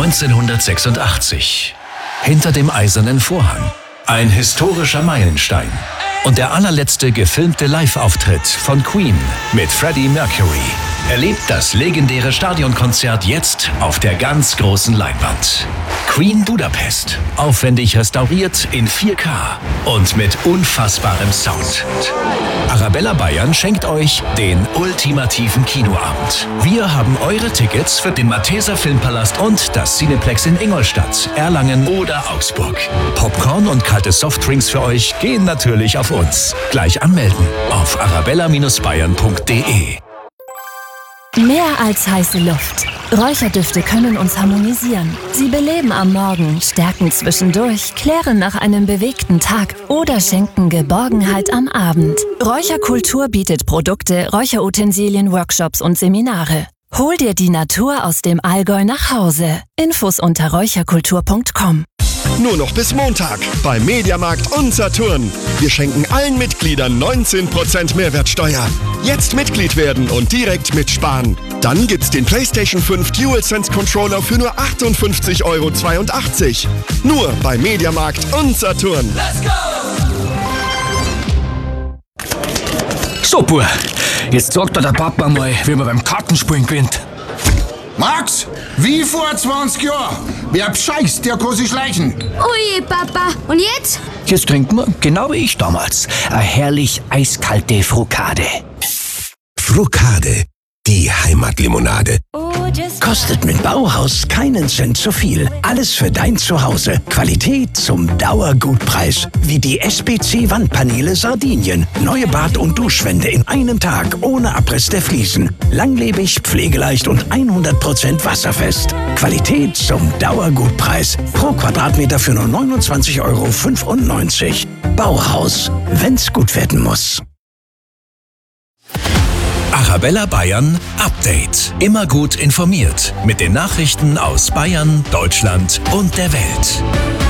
1986. Hinter dem Eisernen Vorhang. Ein historischer Meilenstein. Und der allerletzte gefilmte Live-Auftritt von Queen mit Freddie Mercury. Erlebt das legendäre Stadionkonzert jetzt auf der ganz großen Leinwand. Queen Budapest. Aufwendig restauriert in 4K und mit unfassbarem Sound. Arabella Bayern schenkt euch den ultimativen Kinoabend. Wir haben eure Tickets für den Malteser Filmpalast und das Cineplex in Ingolstadt, Erlangen oder Augsburg. Popcorn und kalte Softdrinks für euch gehen natürlich auf uns. Gleich anmelden auf arabella-bayern.de. Mehr als heiße Luft. Räucherdüfte können uns harmonisieren. Sie beleben am Morgen, stärken zwischendurch, klären nach einem bewegten Tag oder schenken Geborgenheit am Abend. Räucherkultur bietet Produkte, Räucherutensilien, Workshops und Seminare. Hol dir die Natur aus dem Allgäu nach Hause. Infos unter räucherkultur.com. Nur noch bis Montag bei Mediamarkt und Saturn. Wir schenken allen Mitgliedern 19% Mehrwertsteuer. Jetzt Mitglied werden und direkt mitsparen. Dann gibt's den PlayStation 5 DualSense Controller für nur 58,82 €. Nur bei Mediamarkt und Saturn. Let's go! So, Bub, jetzt sagt dir der Papa mal, wie man beim Kartenspielen gewinnt. Max, wie vor 20 Jahren. Wer bescheißt, der kann sich schleichen. Ui, Papa. Und jetzt? Jetzt trinken wir, genau wie ich damals, eine herrlich eiskalte Frukade. Frukade, die Heimatlimonade. Kostet mit Bauhaus keinen Cent zu viel. Alles für dein Zuhause. Qualität zum Dauergutpreis. Wie die SBC-Wandpaneele Sardinien. Neue Bad- und Duschwände in einem Tag ohne Abriss der Fliesen. Langlebig, pflegeleicht und 100% wasserfest. Qualität zum Dauergutpreis. Pro Quadratmeter für nur 29,95 €. Bauhaus. Wenn's gut werden muss. Arabella Bayern Update. Immer gut informiert mit den Nachrichten aus Bayern, Deutschland und der Welt.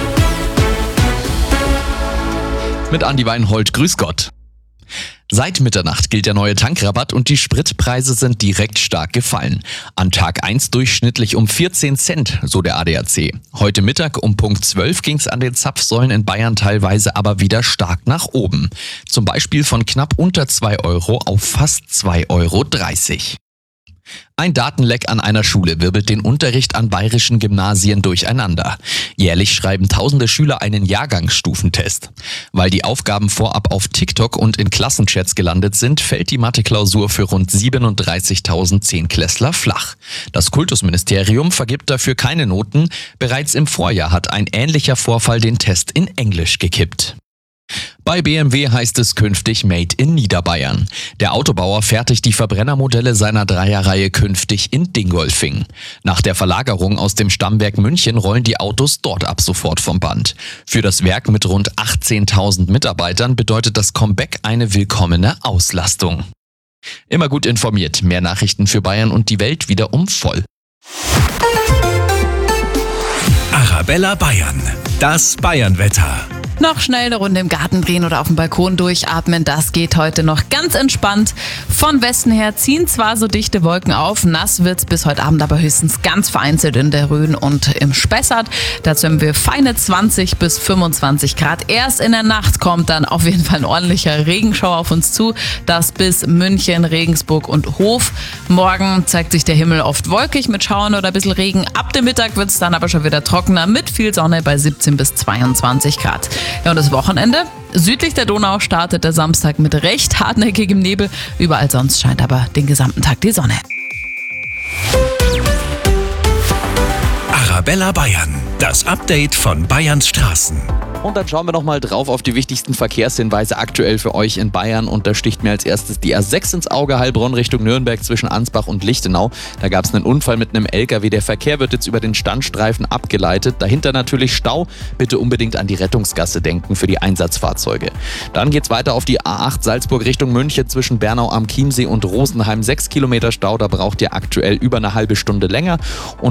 Mit Andi Weinhold, grüß Gott. Seit Mitternacht gilt der neue Tankrabatt und die Spritpreise sind direkt stark gefallen. An Tag 1 durchschnittlich um 14 Cent, so der ADAC. Heute Mittag um Punkt 12 ging es an den Zapfsäulen in Bayern teilweise aber wieder stark nach oben. Zum Beispiel von knapp unter 2 € auf fast 2,30 €. Ein Datenleck an einer Schule wirbelt den Unterricht an bayerischen Gymnasien durcheinander. Jährlich schreiben tausende Schüler einen Jahrgangsstufentest. Weil die Aufgaben vorab auf TikTok und in Klassenchats gelandet sind, fällt die Mathe-Klausur für rund 37.000 Zehnklässler flach. Das Kultusministerium vergibt dafür keine Noten. Bereits im Vorjahr hat ein ähnlicher Vorfall den Test in Englisch gekippt. Bei BMW heißt es künftig Made in Niederbayern. Der Autobauer fertigt die Verbrennermodelle seiner Dreierreihe künftig in Dingolfing. Nach der Verlagerung aus dem Stammwerk München rollen die Autos dort ab sofort vom Band. Für das Werk mit rund 18.000 Mitarbeitern bedeutet das Comeback eine willkommene Auslastung. Immer gut informiert, mehr Nachrichten für Bayern und die Welt wiederum voll. Arabella Bayern, das Bayernwetter. Noch schnell eine Runde im Garten drehen oder auf dem Balkon durchatmen, das geht heute noch ganz entspannt. Von Westen her ziehen zwar so dichte Wolken auf, nass wird's bis heute Abend aber höchstens ganz vereinzelt in der Rhön und im Spessart. Dazu haben wir feine 20 bis 25 Grad. Erst in der Nacht kommt dann auf jeden Fall ein ordentlicher Regenschauer auf uns zu. Das bis München, Regensburg und Hof. Morgen zeigt sich der Himmel oft wolkig mit Schauern oder ein bisschen Regen. Ab dem Mittag wird's dann aber schon wieder trockener mit viel Sonne bei 17 bis 22 Grad. Ja, und das Wochenende? Südlich der Donau startet der Samstag mit recht hartnäckigem Nebel. Überall sonst scheint aber den gesamten Tag die Sonne. Arabella Bayern, das Update von Bayerns Straßen. Und dann schauen wir noch mal drauf auf die wichtigsten Verkehrshinweise aktuell für euch in Bayern. Und da sticht mir als erstes die A6 ins Auge, Heilbronn Richtung Nürnberg zwischen Ansbach und Lichtenau. Da gab es einen Unfall mit einem LKW. Der Verkehr wird jetzt über den Standstreifen abgeleitet. Dahinter natürlich Stau. Bitte unbedingt an die Rettungsgasse denken für die Einsatzfahrzeuge. Dann geht's weiter auf die A8 Salzburg Richtung München zwischen Bernau am Chiemsee und Rosenheim. 6 Kilometer Stau, da braucht ihr aktuell über eine halbe Stunde länger. Und